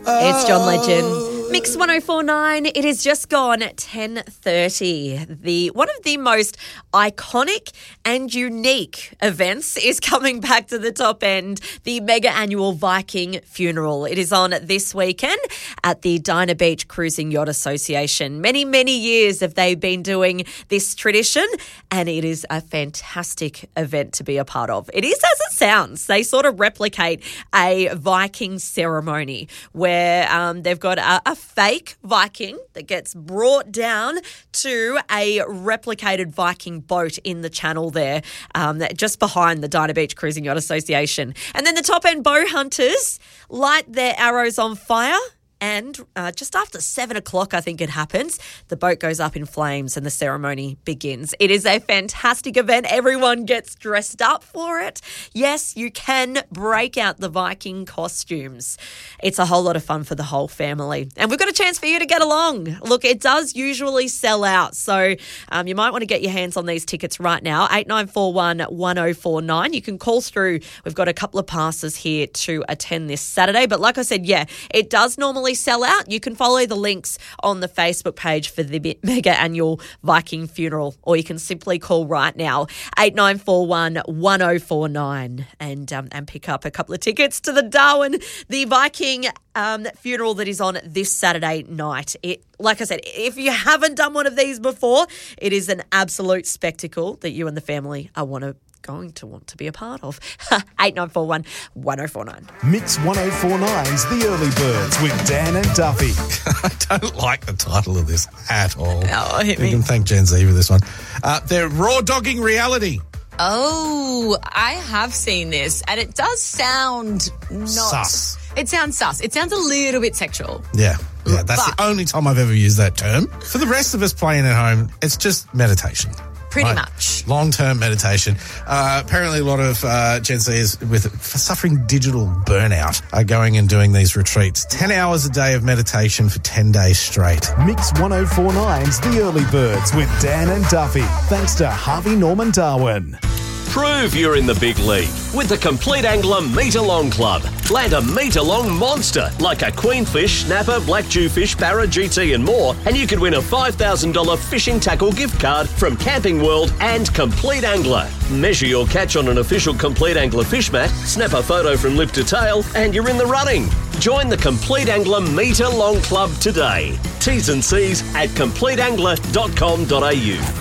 It's John Legend. Mix 104.9, it has just gone 10:30. One of the most iconic and unique events is coming back to the top end, the mega annual Viking funeral. It is on this weekend at the Dinah Beach Cruising Yacht Association. Many, many years have they been doing this tradition, and it is a fantastic event to be a part of. It is as it sounds. They sort of replicate a Viking ceremony where they've got a fake Viking that gets brought down to a replicated Viking boat in the channel there, just behind the Dinah Beach Cruising Yacht Association. And then the top-end bow hunters light their arrows on fire. And just after 7 o'clock, I think it happens, the boat goes up in flames and the ceremony begins. It is a fantastic event. Everyone gets dressed up for it. Yes, you can break out the Viking costumes. It's a whole lot of fun for the whole family. And we've got a chance for you to get along. Look, it does usually sell out, so you might want to get your hands on these tickets right now, 8941 1049. You can call through. We've got a couple of passes here to attend this Saturday. But like I said, yeah, it does normally sell out. You can follow the links on the Facebook page for the mega annual Viking funeral, or you can simply call right now, 8941 1049, and pick up a couple of tickets to the Darwin, the Viking funeral that is on this Saturday night. Like I said, if you haven't done one of these before, it is an absolute spectacle that you and the family are going to want to be a part of. 8941 1049. Mix 104.9's The Early Birds with Dan and Duffy. I don't like the title of this at all. Oh, hit we me. can thank Gen Z for this one. They're raw dogging reality. Oh, I have seen this, and it does sound not... Sus. It sounds sus. It sounds a little bit sexual. Yeah, that's the only time I've ever used that term. For the rest of us playing at home, it's just meditation. Pretty much. Long-term meditation. Apparently a lot of Gen Zers for suffering digital burnout are going and doing these retreats. 10 hours a day of meditation for 10 days straight. Mix 104.9's The Early Birds with Dan and Duffy. Thanks to Harvey Norman Darwin. Prove you're in the big league with the Complete Angler Metre-Long Club. Land a metre-long monster like a queenfish, snapper, black jewfish, barra, GT and more, and you could win a $5,000 fishing tackle gift card from Camping World and Complete Angler. Measure your catch on an official Complete Angler fish mat, snap a photo from lip to tail, and you're in the running. Join the Complete Angler Metre-Long Club today. T's and C's at completeangler.com.au.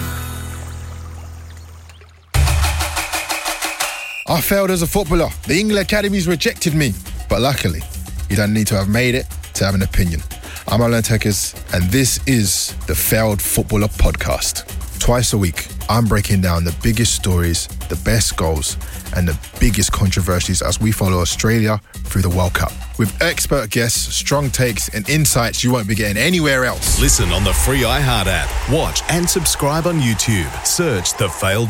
I failed as a footballer. The England Academies rejected me. But luckily, you don't need to have made it to have an opinion. I'm Alan Tekers, and this is the Failed Footballer Podcast. Twice a week, I'm breaking down the biggest stories, the best goals, and the biggest controversies as we follow Australia through the World Cup. With expert guests, strong takes, and insights you won't be getting anywhere else. Listen on the free iHeart app. Watch and subscribe on YouTube. Search The Failed